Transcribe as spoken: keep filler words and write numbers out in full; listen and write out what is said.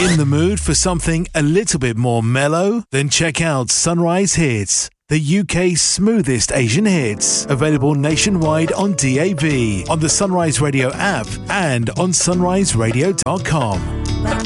In the mood for something a little bit more mellow? Then check out Sunrise Hits, the U K's smoothest Asian hits. Available nationwide on D A B, on the Sunrise Radio app and on sunrise radio dot com.